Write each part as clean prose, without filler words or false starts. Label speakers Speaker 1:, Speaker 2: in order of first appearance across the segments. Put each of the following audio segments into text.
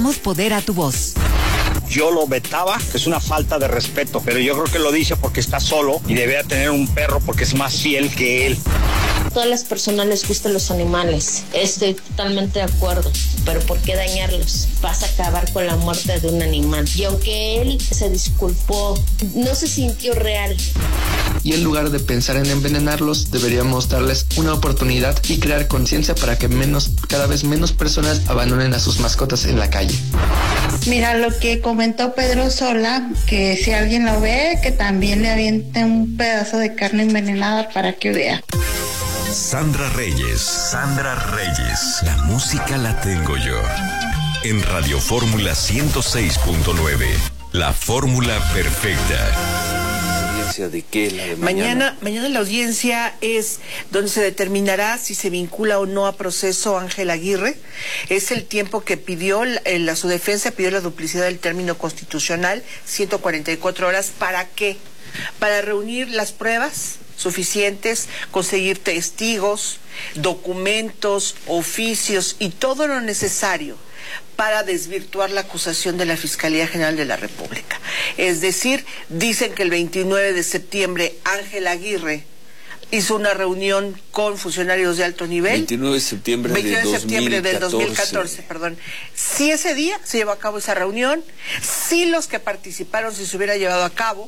Speaker 1: Damos poder a tu voz.
Speaker 2: Yo lo vetaba, es una falta de respeto, pero yo creo que lo dice porque está solo y debe tener un perro porque es más fiel que él.
Speaker 3: Todas las personas les gustan los animales, estoy totalmente de acuerdo, pero ¿por qué dañarlos? Vas a acabar con la muerte de un animal. Y aunque él se disculpó, no se sintió real.
Speaker 4: Y en lugar de pensar en envenenarlos, deberíamos darles una oportunidad y crear conciencia para que cada vez menos personas abandonen a sus mascotas en la calle.
Speaker 5: Mira lo que comentó Pedro Sola, que si alguien lo ve, que también le aviente un pedazo de carne envenenada para que vea.
Speaker 6: Sandra Reyes, la música la tengo yo. En Radio Fórmula 106.9, la fórmula perfecta.
Speaker 7: ¿De qué? La de mañana la audiencia es donde se determinará si se vincula o no a proceso Ángel Aguirre. Es el tiempo que pidió, su defensa pidió la duplicidad del término constitucional, 144 horas. ¿Para qué? Para reunir las pruebas suficientes, conseguir testigos, documentos, oficios y todo lo necesario para desvirtuar la acusación de la Fiscalía General de la República. Es decir, dicen que el 29 de septiembre Ángel Aguirre hizo una reunión con funcionarios de alto nivel.
Speaker 8: 29 de septiembre
Speaker 7: del 2014, perdón. Si ese día se llevó a cabo esa reunión, si los que participaron, si se hubiera llevado a cabo,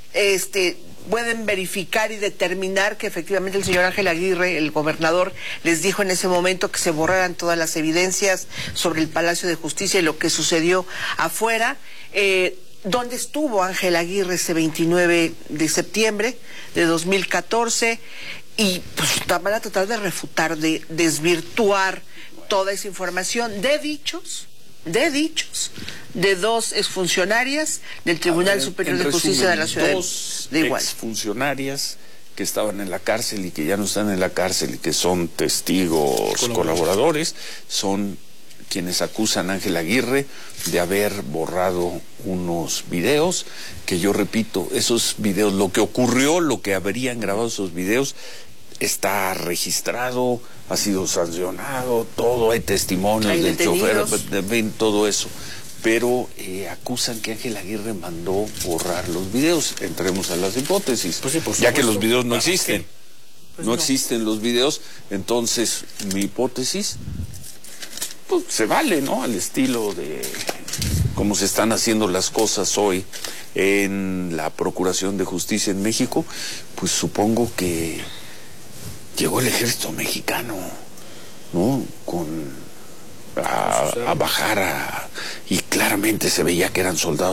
Speaker 7: pueden verificar y determinar que efectivamente el señor Ángel Aguirre, el gobernador, les dijo en ese momento que se borraran todas las evidencias sobre el Palacio de Justicia y lo que sucedió afuera. ¿Dónde estuvo Ángel Aguirre ese 29 de septiembre de 2014? Y pues van a tratar de refutar, de desvirtuar toda esa información de dichos de dos exfuncionarias del Tribunal Superior de Justicia de la Ciudad de Iguala.
Speaker 8: Dos exfuncionarias que estaban en la cárcel y que ya no están en la cárcel y que son testigos colaboradores, son quienes acusan a Ángel Aguirre de haber borrado unos videos, que yo repito, esos videos, lo que ocurrió, lo que habrían grabado esos videos, está registrado, ha sido sancionado, todo, hay testimonios del chofer, todo eso. Pero acusan que Ángel Aguirre mandó borrar los videos. Entremos a las hipótesis, pues ya que los videos no existen. Pues no existen los videos, entonces mi hipótesis, pues se vale, ¿no? Al estilo de cómo se están haciendo las cosas hoy en la Procuración de Justicia en México, pues supongo que llegó el ejército mexicano, ¿no? A bajar y claramente se veía que eran soldados